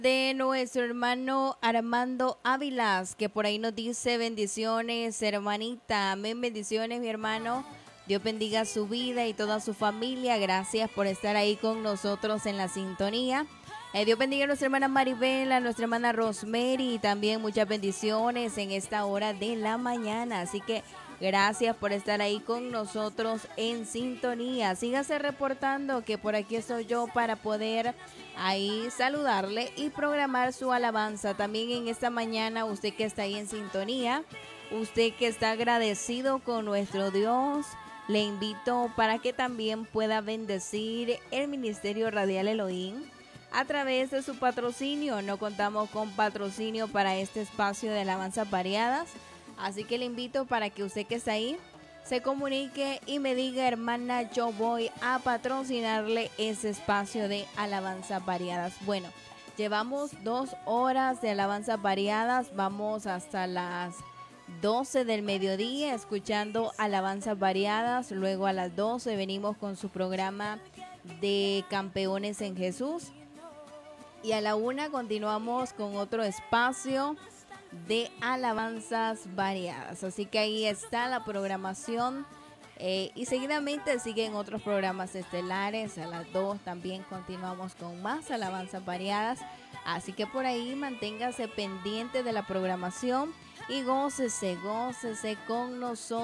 De nuestro hermano Armando Ávilas, que por ahí nos dice bendiciones, hermanita. Amén, bendiciones, mi hermano. Dios bendiga su vida y toda su familia. Gracias por estar ahí con nosotros en la sintonía. Dios bendiga a nuestra hermana Maribel, a nuestra hermana Rosemary y también muchas bendiciones en esta hora de la mañana. Así que gracias por estar ahí con nosotros en sintonía. Sígase reportando que por aquí estoy yo para poder ahí saludarle y programar su alabanza. También en esta mañana, usted que está ahí en sintonía, usted que está agradecido con nuestro Dios, le invito para que también pueda bendecir el Ministerio Radial Elohim a través de su patrocinio. No contamos con patrocinio para este espacio de alabanzas variadas, así que le invito para que usted que está ahí se comunique y me diga: hermana, yo voy a patrocinarle ese espacio de alabanzas variadas. Bueno, llevamos 2 horas de alabanzas variadas, vamos hasta las 12 del mediodía escuchando alabanzas variadas. Luego a las 12 venimos con su programa de Campeones en Jesús. Y a la 1 continuamos con otro espacio de alabanzas variadas. Así que ahí está la programación. Y seguidamente siguen otros programas estelares. A las 2 también continuamos con más alabanzas variadas. Así que por ahí manténgase pendiente de la programación y gócese con nosotros.